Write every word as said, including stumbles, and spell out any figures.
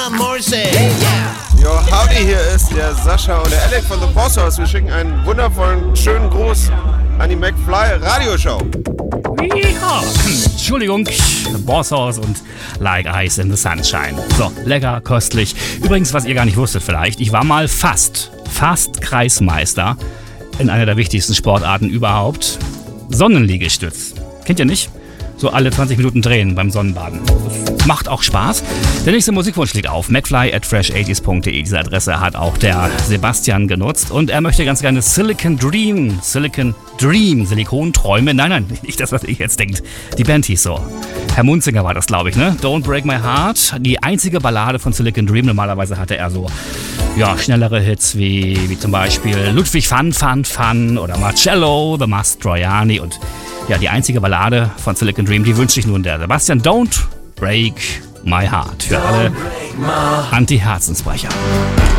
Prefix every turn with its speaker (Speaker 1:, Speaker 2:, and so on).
Speaker 1: Yo, howdy, hier ist der Sascha und der Alec von The Boss House. Wir schicken einen wundervollen, schönen Gruß an die McFly Radioshow.
Speaker 2: Ja, Entschuldigung, Boss House und Like Ice in the Sunshine. So, lecker, köstlich. Übrigens, was ihr gar nicht wusstet vielleicht, ich war mal fast, fast Kreismeister in einer der wichtigsten Sportarten überhaupt. Sonnenliegestütz. Kennt ihr nicht? So alle zwanzig Minuten drehen beim Sonnenbaden. Das macht auch Spaß. Der nächste Musikwunsch liegt auf McFly at fresh eighties punkt de. Diese Adresse hat auch der Sebastian genutzt und er möchte ganz gerne Silicon Dream, Silicon Dream, Silikonträume. Nein, nein, nicht das, was ihr jetzt denkt. Die Band hieß so. Herr Munzinger war das, glaube ich, ne? Don't Break My Heart. Die einzige Ballade von Silicon Dream. Normalerweise hatte er so, ja, schnellere Hits wie, wie zum Beispiel Ludwig van van van oder Marcello, The Mastroianni und ja, die einzige Ballade von Silicon Dream, die wünscht sich nun der Sebastian. Don't Break My Heart. Für alle Anti-Herzensbrecher.